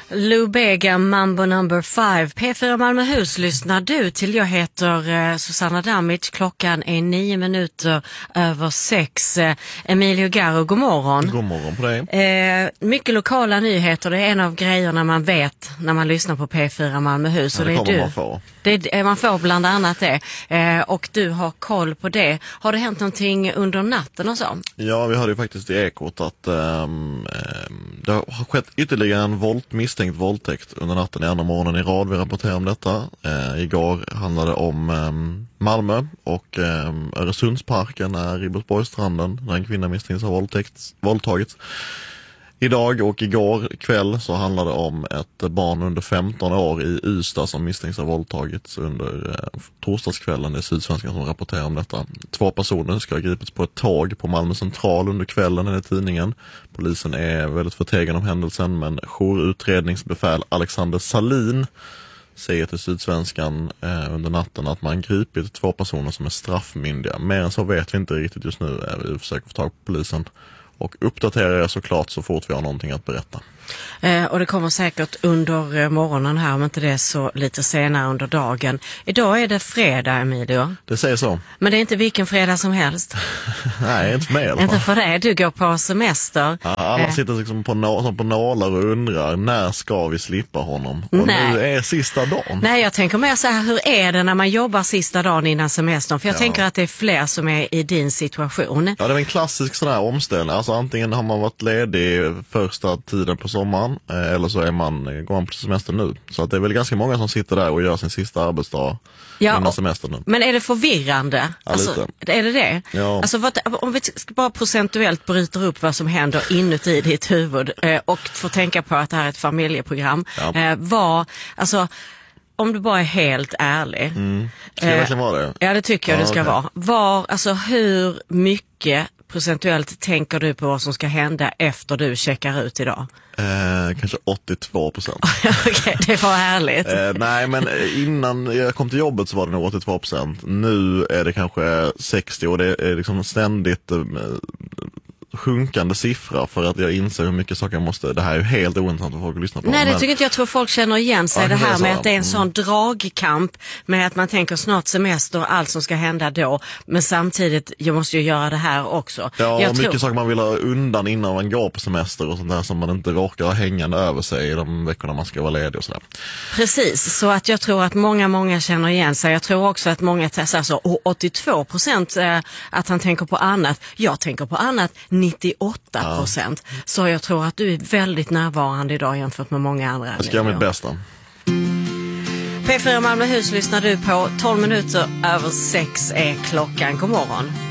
Lou Bega, Mambo number 5. P4 Malmöhus lyssnar du till. Jag heter Susanna Damic. Klockan är 9:09. Emilio Garro, god morgon. God morgon på dig. Mycket lokala nyheter. Det är en av grejerna man vet när man lyssnar på P4 Malmöhus. Ja, det kommer du. man få. Man får bland annat det. Och du har koll på det. Har det hänt någonting under natten och så? Ja, vi hörde ju faktiskt i Ekot att det har skett ytterligare en misstänkt våldtäkt under natten, i andra morgonen i rad. Vi rapporterar om detta. Igår handlade det om Malmö och Öresundsparken är Ribersborgsstranden där en kvinna misstänks ha våldtagits. Idag och igår kväll så handlade det om ett barn under 15 år i Ystad som misstänks ha våldtagits under torsdagskvällen. Det är Sydsvenskan som rapporterar om detta. 2 personer ska ha gripits på ett tåg på Malmö central under kvällen, enligt tidningen. Polisen är väldigt förtegen om händelsen, men jourutredningsbefäl Alexander Salin säger till Sydsvenskan under natten att man gripit 2 personer som är straffmyndiga. Mer än så vet vi inte riktigt just nu. Vi försöker få tag på polisen och uppdaterar er såklart så fort vi har någonting att berätta. Och det kommer säkert under morgonen här, om inte det är så lite senare under dagen. Idag är det fredag, Emilio. Det säger så. Men det är inte vilken fredag som helst. Nej, inte för mig i alla fall. Inte för det, du går på semester. Ja, alla sitter liksom på nålar och undrar, när ska vi slippa honom? Och nu är sista dagen. Nej, jag tänker mer så här, hur är det när man jobbar sista dagen innan semestern? För jag tänker att det är fler som är i din situation. Ja, det är en klassisk sån här omställning. Alltså antingen har man varit ledig första tiden på sommaren, eller så går man på semester nu. Så att det är väl ganska många som sitter där och gör sin sista arbetsdag innan semestern nu. Men är det förvirrande? Ja, alltså, är det det? Ja. Alltså, om vi bara procentuellt bryter upp vad som händer inuti ditt huvud och får tänka på att det här är ett familjeprogram. Ja. Om du bara är helt ärlig. Ska jag verkligen vara det? Ja, det tycker jag du ska vara. Hur mycket procentuellt tänker du på vad som ska hända efter du checkar ut idag? Kanske 82%. Okej, det var härligt. Nej, men innan jag kom till jobbet så var det nog 82%. Nu är det kanske 60% och det är liksom ständigt sjunkande siffra för att jag inser hur mycket saker jag måste. Det här är ju helt ointressant för folk att lyssna på. Nej, det tycker inte jag. Tror folk känner igen sig. Det här med att det är en sån dragkamp med att man tänker snart semester och allt som ska hända då. Men samtidigt, jag måste ju göra det här också. Ja, mycket saker man vill ha undan innan man går på semester och sånt där som man inte råkar ha hängande över sig i de veckorna man ska vara ledig och sådär. Precis, så att jag tror att många känner igen sig. Jag tror också att många testar så. Och 82% att han tänker på annat. Jag tänker på annat 98%. Så jag tror att du är väldigt närvarande idag jämfört med många andra. Jag ska göra mitt bästa. P4 Malmöhus lyssnar du på. 12:12 är klockan. God morgon.